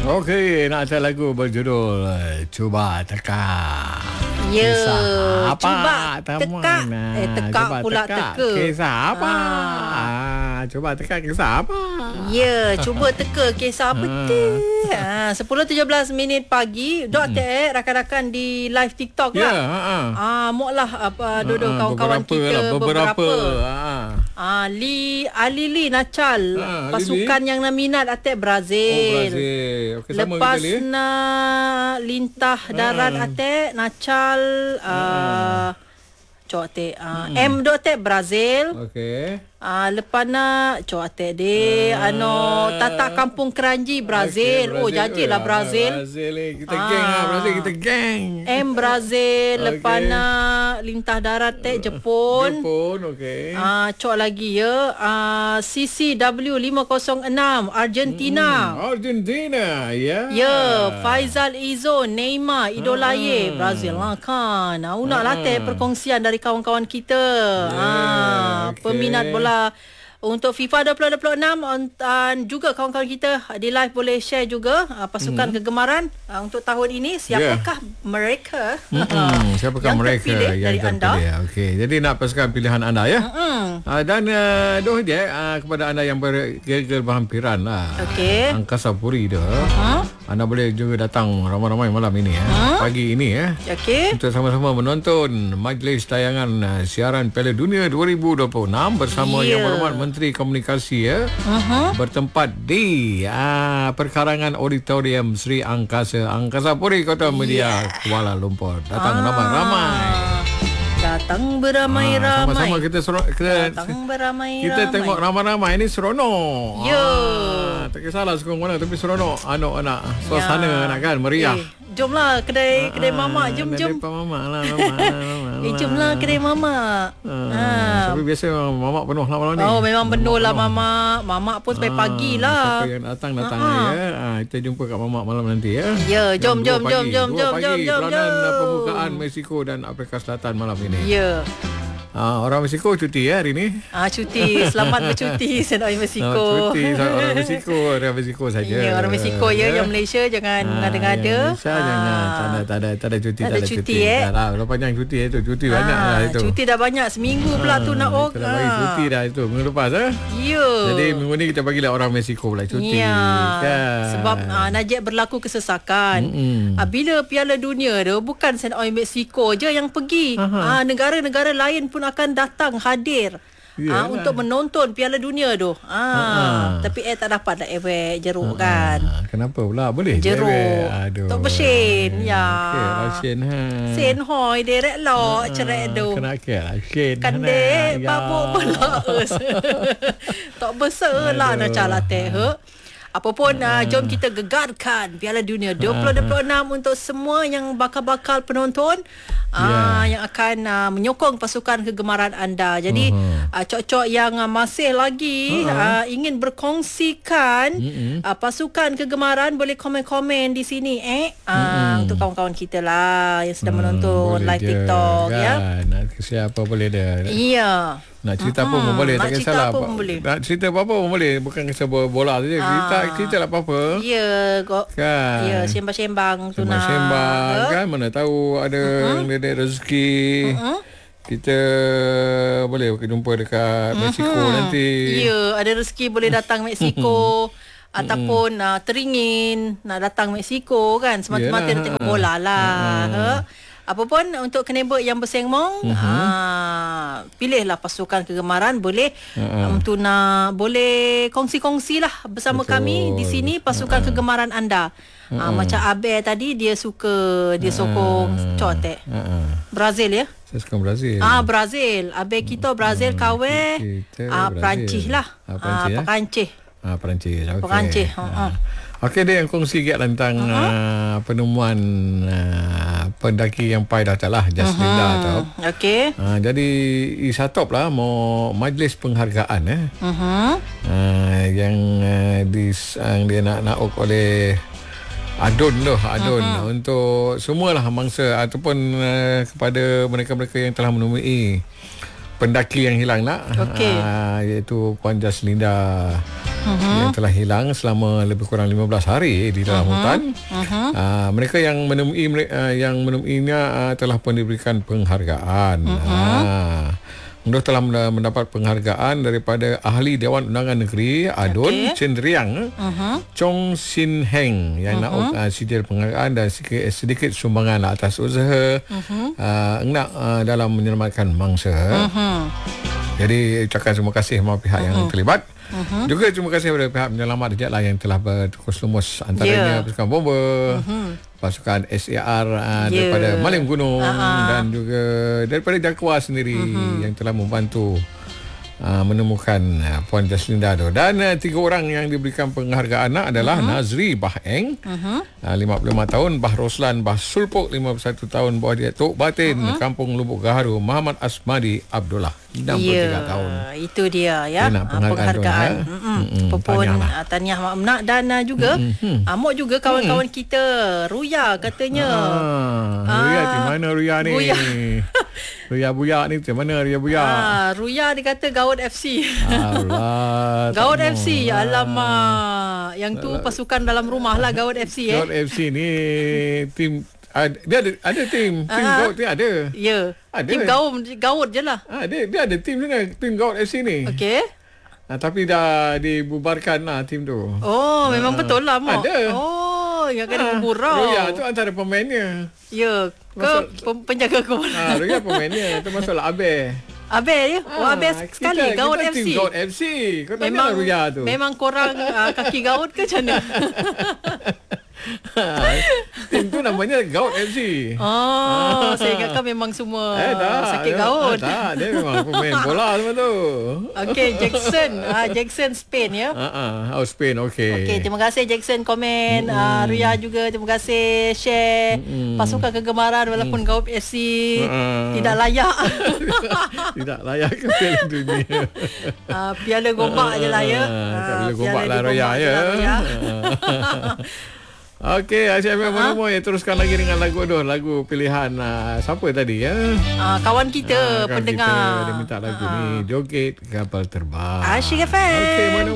Okey, nak cari lagu berjudul Cuba Teka. Ya, Kisah apa? cuba Teman. teka. Teka Cuba pula teka. teka. Kisah apa? Cuba teka kisah apa? Ya, cuba teka kisah apa tu? 10:17 minit pagi. Dok rakan-rakan di live TikTok Ya, lah. Moklah apa duduk kawan-kawan kita beberapa. Ali Nacal, pasukan yang minat atek Brazil. Brazil. Okey, sama Lepas kita ni. na lintah darat atek Nacal cok atek M dok atek Brazil. Okey. Lepas na cok atek de tata kampung Keranji Brazil. Okay, Jadilah Brazil. Brazil ni kita geng Brazil kita geng. M Brazil. Lepas Okay. na lintah darat atek Jepun. Okey. Cok lagi ya. CCW 506 Argentina. Argentina, ya. Ya, Faizal Izo, Neymar, idola Brazil lah kan. Nak latih perkongsian dari kawan-kawan kita. Okay. Peminat bola untuk FIFA 2026 dan juga kawan-kawan kita di live boleh share juga pasukan kegemaran untuk tahun ini. Siapakah mereka? Siapakah yang mereka terpilih yang dari anda? Okey, jadi nak pasukan pilihan anda ya. Dan doh dia kepada anda yang bergegar berhampiran lah. Okey. Angkasa Puri dah. Anda boleh juga datang ramai-ramai malam ini ya. Pagi ini ya. Okey. Untuk sama-sama menonton majlis tayangan siaran Piala Dunia 2026 bersama Yang Berhormat Menteri Komunikasi ya. Bertempat di perkarangan Auditorium Sri Angkasa Puri Kota Media Kuala Lumpur. Datang ramai-ramai. Datang beramai-ramai. Sama-sama kita Datang beramai-ramai. kita tengok ramai-ramai ini seronok. Ya. Tak kisahlah sekurang mana tapi seronok anak-anak suasana nak kan meriah. Jomlah kedai mamak. Jom. Depan mamak lah mama. Jomlah kedai mamak. Tapi biasa mamak penuh lah malam ni. Memang penuh lah mamak. Mamak pun sampai pagi lah. Siapa yang datang ya. Kita jumpa kat mamak malam nanti ya. Ya, jom. Peranan pembukaan Mexico dan Afrika Selatan malam ini. Ya. Orang Mexico cuti ya hari ni. Cuti. Selamat bercuti senang Mexico. Cuti orang Mexico saja. Ya, orang Mexico ya. Yang Malaysia jangan ngada-ngada. Malaysia jangan. Tak ada cuti. Tak ada cuti. Dah panjang cuti itu. Cuti banyak lah itu. Cuti dah banyak. Seminggu pula tu nak Kita dah bagi cuti dah itu. Minggu lepas Ya. Jadi minggu ni kita bagilah orang Mexico pula cuti. Ya. Kan? Sebab Najib berlaku kesesakan. Bila Piala Dunia tu bukan senang Mexico je yang pergi. Negara-negara lain pun akan datang hadir untuk menonton Piala Dunia tu. Tapi tak dapat nak jeruk kan. Kenapa pula? Boleh jeruk. Aduh. Tak bersin. Ya. Okey, sen sen hoi derek lo cerek tu. Kena sen. Kan dek babuk pula. Tak besar lah nak calateh. Apapun jom kita gegarkan Piala Dunia 2026 untuk semua yang bakal penonton yang akan menyokong pasukan kegemaran anda. Jadi cok-cok yang masih lagi ingin berkongsikan pasukan kegemaran boleh komen-komen di sini untuk kawan-kawan kita lah yang sedang menonton live TikTok kan? Ya. Nak siapa boleh dia. Iya. Nak cerita apa pun boleh, tak kisahlah. Nak cerita apa-apa pun boleh, bukan kisah bola saja. Cerita lah apa-apa. Ya, kok. Kan. Ya, sembang-sembang tu nak. Sembang kan, mana tahu ada nenek rezeki. Kita boleh jumpa dekat Mexico nanti. Ya, ada rezeki boleh datang Mexico. Ataupun teringin nak datang Mexico kan, semata-mata nak tengok bola lah. Apapun untuk kenebek yang bersengmong, pilihlah pasukan kegemaran. Boleh boleh kongsi-kongsi lah bersama kami di sini pasukan kegemaran anda. Macam Abel tadi dia sokong cotek Brazil ya. Saya suka Brazil. Brazil. Abel kita Brazil kawe Perancis lah. Perancis. Perancis. Okey. Perancis. Okey, dia yang kongsi sikit tentang penemuan pendaki yang pai dah lah Jaslinda tau. Okey. Jadi Isatop lah mau majlis penghargaan yang dia nak oleh Adun untuk semualah mangsa ataupun kepada mereka-mereka yang telah menemui pendaki yang hilang iaitu Puan Jaslinda yang telah hilang selama lebih kurang 15 hari di dalam hutan. Mereka yang menemuinya telah pun diberikan penghargaan. Unduh telah mendapat penghargaan daripada Ahli Dewan Undangan Negeri Adun Cendriang, Chong Sin Heng, yang nak sijil penghargaan dan sedikit sumbangan atas usaha Engnak dalam menyelamatkan mangsa. Jadi ucapkan terima kasih kepada pihak yang terlibat. Juga terima kasih kepada pihak penyelamat rejat lah yang telah bertukus lumus, antaranya pasukan bomba, pasukan SAR daripada Malim Gunung dan juga daripada Jakwa sendiri yang telah membantu menemukan Puan Jaslinda tu. Dan 3 orang yang diberikan penghargaan adalah Nazri Bah Eng, 55 tahun, Bah Roslan Bah Sulpuk, 51 tahun, Buah Dia Tok Batin, Kampung Lubuk Gaharu, Muhammad Asmadi Abdullah, 63 tahun. Itu dia ya, penghargaan. Pepun tahniah Mak Menak dan juga Amok juga kawan-kawan kita Ruya katanya. Ruya di mana Ruya ni? Ruya Buya ni di mana Ruya Buya? Ruya dia kata Gawad FC. Allah. Gawad FC. Alamak. Yang tu pasukan dalam rumah lah Gawad FC. Gawad FC ni tim dia ada tim Gawad ni ada. Ya. Ada. Tim Gawad je lah. Dia ada tim ni, tim Gawad FC ni. Okey. Tapi dah dibubarkan lah tim tu. Oh, memang betul lah Mak. Ada. Oh, yang kena bergurau. Ruya tu antara pemainnya. Ya. Penjaga gol. Ruya pemainnya. Termasuklah Abel. Abel ya? Abel sekali Gawad kita FC. Tim Gawad FC. Kau tanya Ruya tu. Memang korang kaki Gawad ke macam mana? Tim tu namanya Gawad FC. Saya ingatkan memang semua tak, sakit gaut. Tak, dia memang pemain bola semua tu. Okey, Jackson Spain ya. Spain, okey. Okey, terima kasih Jackson komen. Ria juga terima kasih share. Pasukan kegemaran walaupun Gawad FC tidak layak. Tidak layak ke Piala Dunia. Piala Gombak je lah ya. Piala Gombak lah Raya ya. Okey, Asyik FM Monomoy teruskan lagi dengan lagu pilihan siapa tadi ya? Kawan kita pendengar. Dia minta lagu ni, Joget Kapal Terbang. Asyik FM. Okey,